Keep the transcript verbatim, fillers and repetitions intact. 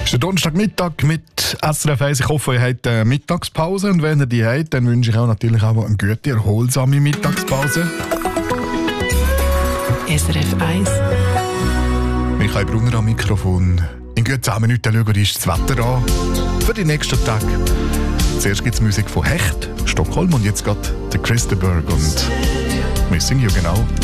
Es ist der Donnerstagmittag mit S R F eins. Ich hoffe, ihr habt eine Mittagspause. Und wenn ihr die habt, dann wünsche ich auch natürlich auch eine gute, erholsame Mittagspause. S R F eins. Michael Brunner am Mikrofon. In gut zehn Minuten schauen wir uns das Wetter an für die nächsten Tage. Zuerst gibt es Musik von Hecht, Stockholm, und jetzt geht der Christenberg und Missing You, genau.